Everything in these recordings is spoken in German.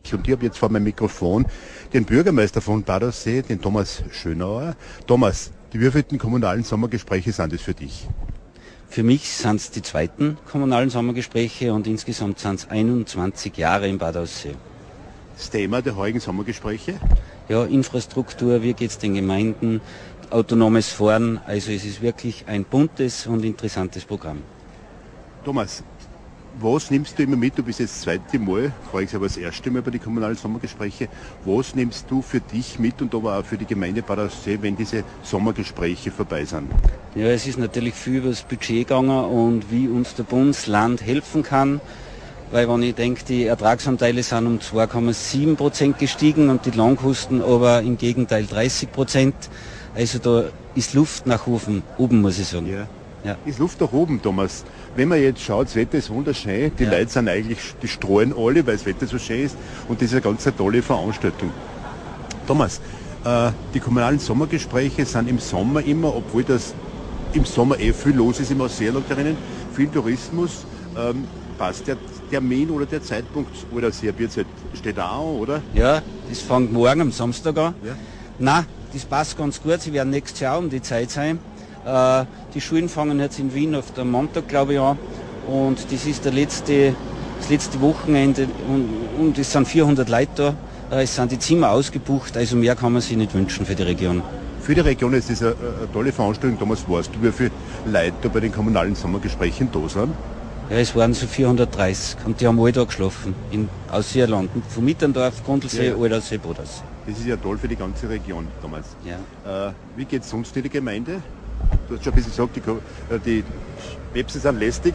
Und ich habe jetzt vor meinem Mikrofon den Bürgermeister von Bad Aussee, den Thomas Schönauer. Thomas, die wievielten kommunalen Sommergespräche sind es für dich? Für mich sind es die zweiten kommunalen Sommergespräche und insgesamt sind es 21 Jahre in Bad Aussee. Das Thema der heutigen Sommergespräche? Ja, Infrastruktur, wie geht es den Gemeinden, autonomes Fahren, also es ist wirklich ein buntes und interessantes Programm. Thomas, was nimmst du immer mit? Du bist jetzt das zweite Mal, frage ich aber das erste Mal bei den kommunalen Sommergesprächen. Was nimmst du für dich mit und aber auch für die Gemeinde Bad Aussee, wenn diese Sommergespräche vorbei sind? Ja, es ist natürlich viel über das Budget gegangen und wie uns der Bundesland helfen kann. Weil wenn ich denke, die Ertragsanteile sind um 2,7% gestiegen und die Lohnkosten aber im Gegenteil 30%. Also da ist Luft nach oben muss ich sagen. Ja. Ist Luft nach oben, Thomas. Wenn man jetzt schaut, das Wetter ist wunderschön, die Leute sind eigentlich, die streuen alle, weil das Wetter so schön ist und das ist eine ganz tolle Veranstaltung. Thomas, die kommunalen Sommergespräche sind im Sommer immer, obwohl das im Sommer viel los ist im Ausseerland drinnen, viel Tourismus, passt der Termin oder der Zeitpunkt oder Seerbierzeit steht auch an, oder? Ja, das fängt morgen am Samstag an. Ja. Nein, das passt ganz gut, sie werden nächstes Jahr um die Zeit sein. Die Schulen fangen jetzt in Wien auf den Montag, glaube ich, an und das ist das letzte Wochenende und es sind 400 Leute da, es sind die Zimmer ausgebucht, also mehr kann man sich nicht wünschen für die Region. Für die Region ist das eine tolle Veranstaltung. Thomas, weißt du, wie viele Leute da bei den kommunalen Sommergesprächen da sind? Ja, es waren so 430 und die haben alle da geschlafen, in Ausseerland, von Mitterndorf, Grundlsee, Aldersee, Bodensee. Das ist ja toll für die ganze Region, Thomas. Ja. Wie geht es sonst in die Gemeinde? Du hast schon ein bisschen gesagt, die Webse sind lästig.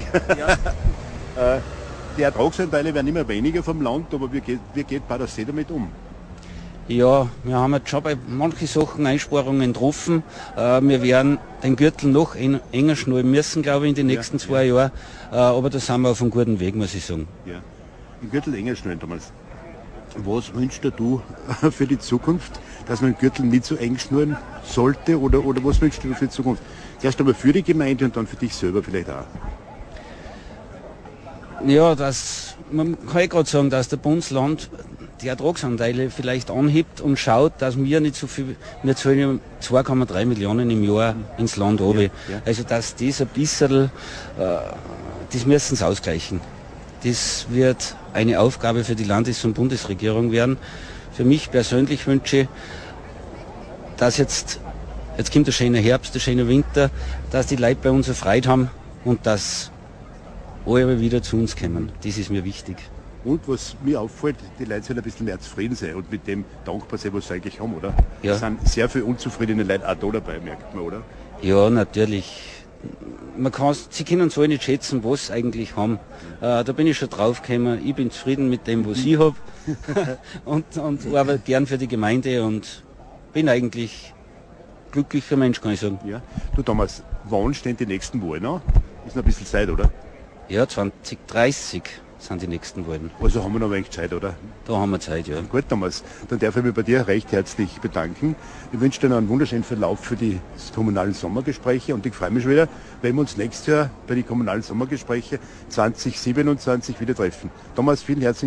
Ja. Die Ertragsanteile werden immer weniger vom Land, aber wie geht Bad Aussee damit um? Ja, wir haben jetzt schon bei manchen Sachen Einsparungen getroffen. Wir werden den Gürtel noch enger schnallen müssen, glaube ich, in den nächsten 2 Jahren. Aber da sind wir auf einem guten Weg, muss ich sagen. Ja, den Gürtel enger schnallen, Thomas. Was wünschst du für die Zukunft, dass man den Gürtel nicht so eng schnurren sollte oder was wünschst du für die Zukunft? Erst einmal für die Gemeinde und dann für dich selber vielleicht auch. Ja, man kann ja gerade sagen, dass der Bundesland die Ertragsanteile vielleicht anhebt und schaut, dass wir nicht so viel, wir zahlen 2,3 Millionen im Jahr ins Land runter. Ja. Also dass das ein bisschen, das müssen sie ausgleichen. Das wird eine Aufgabe für die Landes- und Bundesregierung werden. Für mich persönlich wünsche ich, dass jetzt kommt der schöne Herbst, der schöne Winter, dass die Leute bei uns eine Freude haben und dass alle wieder zu uns kommen. Das ist mir wichtig. Und was mir auffällt, die Leute sollen ein bisschen mehr zufrieden sein und mit dem dankbar sein, was sie eigentlich haben, oder? Ja. Es sind sehr viele unzufriedene Leute auch da dabei, merkt man, oder? Ja, natürlich. Sie können so nicht schätzen, was sie eigentlich haben. Da bin ich schon drauf gekommen. Ich bin zufrieden mit dem, was ich habe und arbeite gern für die Gemeinde und bin eigentlich glücklicher Mensch, kann ich sagen. Ja. Du Thomas, wann stehen die nächsten Wahlen an? Ist noch ein bisschen Zeit, oder? Ja, 2030 sind die nächsten Wahlen. Also haben wir noch ein wenig Zeit, oder? Da haben wir Zeit, ja. Gut, Thomas, dann darf ich mich bei dir recht herzlich bedanken. Ich wünsche dir noch einen wunderschönen Verlauf für die kommunalen Sommergespräche und ich freue mich schon wieder, wenn wir uns nächstes Jahr bei den kommunalen Sommergesprächen 2027 wieder treffen. Thomas, vielen herzlichen